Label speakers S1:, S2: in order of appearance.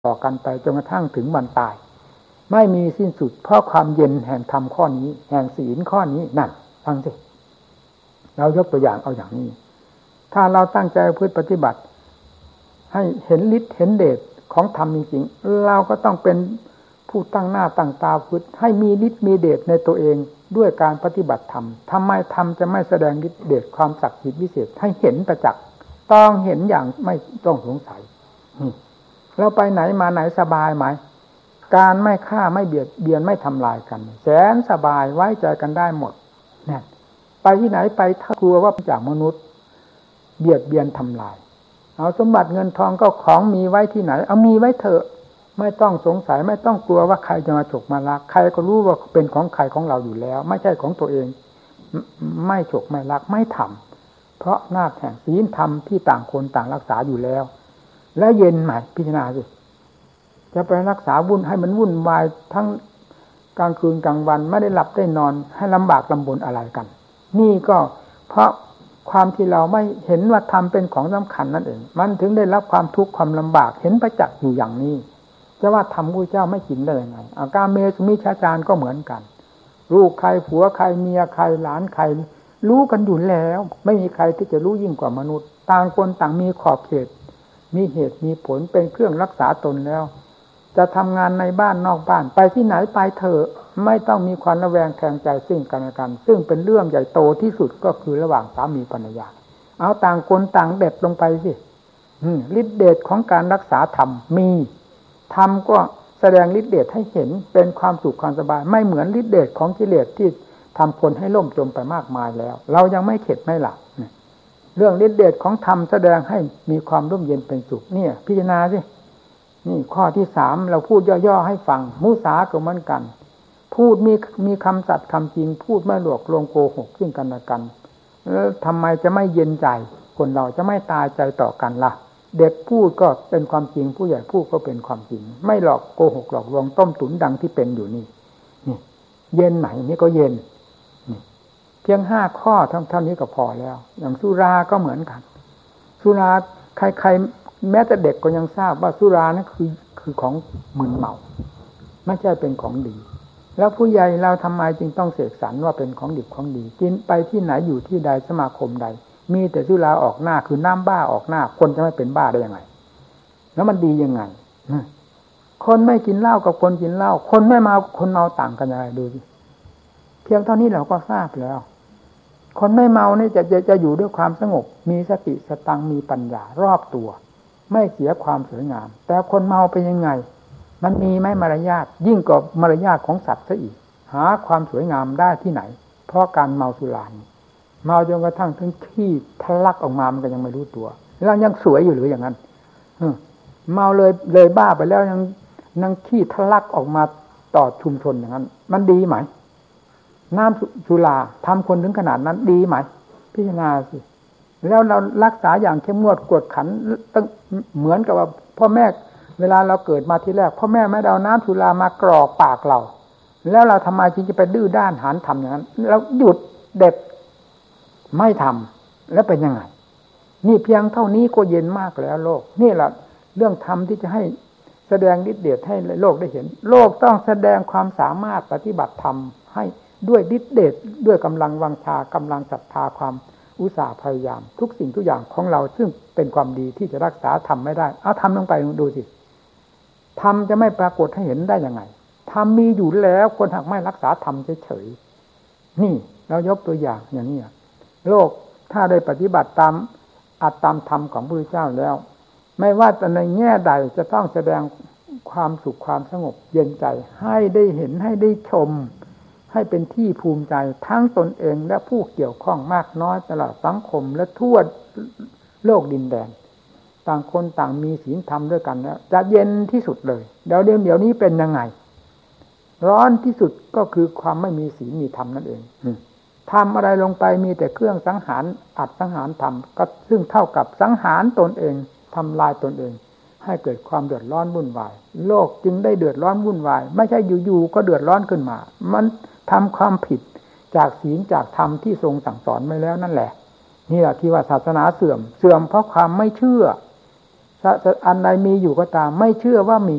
S1: ต่อกันไปจนกระทั่งถึงวันตายไม่มีสิ้นสุดเพราะความเย็นแห่งธรรมข้อนี้แห่งศีลข้อนี้นั่นฟังสิเรายกตัวอย่างเอาอย่างนี้ถ้าเราตั้งใจพึ่งปฏิบัติให้เห็นฤทธิ์เห็นเดชของธรรมจริงๆเราก็ต้องเป็นผู้ตั้งหน้าตั้งตาพึ่งให้มีฤทธิ์มีเดชในตัวเองด้วยการปฏิบัติธรรมทำไมธรรมจะไม่แสดงฤทธิ์เดชความศักดิ์สิทธิ์วิเศษให้เห็นประจักษ์ต้องเห็นอย่างไม่ต้องสงสัยเราไปไหนมาไหนสบายไหมการไม่ฆ่าไม่เบียดเบียนไม่ทำลายกันแสนสบายไว้ใจกันได้หมดเนี่ยไปที่ไหนไปถ้ากลัวว่าจากมนุษย์เบียดเบียนทำลายเอาสมบัติเงินทองก็ของมีไว้ที่ไหนเอามีไว้เถอะไม่ต้องสงสัยไม่ต้องกลัวว่าใครจะมาฉกมาลักใครก็รู้ว่าเป็นของใครของเราอยู่แล้วไม่ใช่ของตัวเองไม่ฉกไม่ลักไม่ทำเพราะหน้าแห่งศีลธรรมที่ต่างคนต่างรักษาอยู่แล้วแล้วเย็นใหม่พิจารณาสิจะไปรักษาวุ่นให้มันวุ่นวายทั้งกลางคืนกลางวันไม่ได้หลับได้นอนให้ลำบากลำบนอะไรกันนี่ก็เพราะความที่เราไม่เห็นว่าธรรมเป็นของสำคัญนั่นเองมันถึงได้รับความทุกข์ความลำบากเห็นประจักษ์อยู่อย่างนี้จะว่าธรรมพระเจ้าไม่กินได้ยังไงอาการเมสุมิชฌาจารก็เหมือนกันลูกใครผัวใครเมียใครหลานใครรู้กันอยู่แล้วไม่มีใครที่จะรู้ยิ่งกว่ามนุษย์ต่างคนต่างมีขอบเขตมีเหตุมีผลเป็นเครื่องรักษาตนแล้วจะทำงานในบ้านนอกบ้านไปที่ไหนไปเถอะไม่ต้องมีความระแวงแคลงใจซึ่งกันและกันซึ่งเป็นเรื่องใหญ่โตที่สุดก็คือระหว่างสามีภรรยาเอาต่างคนต่างเด็ดลงไปสิฤทธิเดชของการรักษาธรรมมีธรรมก็แสดงฤทธิเดชให้เห็นเป็นความสุขความสบายไม่เหมือนฤทธิเดชของกิเลสที่ทำคนให้ล่มจมไปมากมายแล้วเรายังไม่เข็ดไม่หลับเรื่องฤทธิเดชของธรรมแสดงให้มีความร่มเย็นเป็นสุขเนี่ยพิจารณาสินี่ข้อที่3เราพูดย่อๆให้ฟังมุสาก็เหมือนกันพูดมีคำสัตย์คำจริงพูดไม่หลอกลวงโกหกซึ่งกันและกันแล้วทำไมจะไม่เย็นใจคนเราจะไม่ตายใจต่อกันล่ะเด็กพูดก็เป็นความจริงผู้ใหญ่พูดก็เป็นความจริงไม่หลอกโกหกหลอกลวงต้มตุ๋นดังที่เป็นอยู่นี่เย็นไหนนี่ก็เย็นเพียง5ข้อเท่านี้ก็พอแล้วอย่างสุราก็เหมือนกันสุราใครแม้แต่เด็กก็ยังทราบว่าสุรานั้นคือของมึนเมาไม่ใช่เป็นของดีแล้วผู้ใหญ่เราทำไมจึงต้องเสกสรรว่าเป็นของดิบของดีกินไปที่ไหนอยู่ที่ใดสมาคมใดมีแต่สุราออกหน้าคือน้ำบ้าออกหน้าคนจะไม่เป็นบ้าได้ยังไงแล้วมันดียังไงคนไม่กินเหล้ากับคนกินเหล้าคนไม่เมาคนเมาต่างกันยังไงดูสิเพียงเท่านี้เราก็ทราบแล้วคนไม่เมานี่จะอยู่ด้วยความสงบมีสติสตังมีปัญญารอบตัวไม่เสียความสวยงามแต่คนเมาเป็นยังไงมันมีไหมมารยาทยิ่งกว่ามารยาทของสัตว์ซะอีกหาความสวยงามได้ที่ไหนเพราะการเมาสุราเมาจนกระทั่งถึงขี้ทะลักออกมามันก็ยังไม่รู้ตัวแล้วยังสวยอยู่หรืออย่างนั้นเมาเลยบ้าไปแล้วยังขี้ทะลักออกมาต่อชุมชนอย่างนั้นมันดีไหมน้ำสุราทำคนถึงขนาดนั้นดีไหมพิจารณาสิแล้วเรารักษาอย่างเข้มงวดกวดขันต้องเหมือนกับว่าพ่อแม่เวลาเราเกิดมาทีแรกพ่อแม่ไม่เอาน้ำสุรามากรอกปากเราแล้วเราทำไมจึงจะไปดื้อด้านหาญทำอย่างนั้นแล้วหยุดเด็ดไม่ทำแล้วเป็นยังไงนี่เพียงเท่านี้ก็เย็นมากแล้วโลกนี่แหละเรื่องธรรมที่จะให้แสดงฤทธิ์เดชให้โลกได้เห็นโลกต้องแสดงความสามารถปฏิบัติธรรมให้ด้วยฤทธิ์เดชด้วยกำลังวังชากำลังศรัทธาความอุตสาห์พยายามทุกสิ่งทุกอย่างของเราซึ่งเป็นความดีที่จะรักษาธรรมไม่ได้เอาทำลงไปดูสิธรรมจะไม่ปรากฏให้เห็นได้ยังไงธรรมมีอยู่แล้วคนหากไม่รักษาธรรมเฉยๆนี่เรายกตัวอย่างอย่างนี้โลกถ้าได้ปฏิบัติตามอัตตามธรรมของพระพุทธเจ้าแล้วไม่ว่าแต่ในแง่ใดจะต้องแสดงความสุขความสงบเย็นใจให้ได้เห็นให้ได้ชมให้เป็นที่ภูมิใจทั้งตนเองและผู้เกี่ยวข้องมากน้อยตลอดสังคมและทั่วโลกดินแดนต่างคนต่างมีศีลธรรมด้วยกันแล้วจะเย็นที่สุดเลยเดี๋ยวนี้เป็นยังไงร้อนที่สุดก็คือความไม่มีศีลมีธรรมนั่นเองทำอะไรลงไปมีแต่เครื่องสังหารอัดสังหารธรรมก็ซึ่งเท่ากับสังหารตนเองทำลายตนเองให้เกิดความเดือดร้อนวุ่นวายโลกจึงได้เดือดร้อนวุ่นวายไม่ใช่อยู่ๆก็เดือดร้อนขึ้นมามันทำความผิดจากศีลจากธรรมที่ทรงสั่งสอนไว้แล้วนั่นแหละนี่แหละที่ว่าศาสนาเสื่อมเพราะความไม่เชื่ออันใดมีอยู่ก็ตามไม่เชื่อว่ามี